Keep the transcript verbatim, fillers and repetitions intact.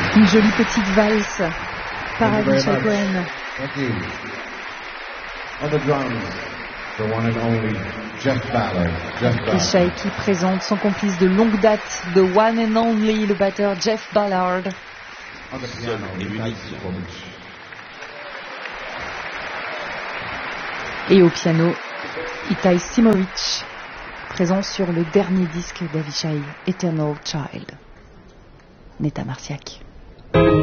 Une jolie petite valse par Avishai Cohen. Thank you. On the drums, the one and only Jeff Ballard. Jeff Ballard. Avishai qui présente son complice de longue date, the one and only, le batteur Jeff Ballard. On the piano, Itai Simovic. Et au piano, Itai Simovic, présent sur le dernier disque d'Avishai, Eternal Child. Netta Marciac.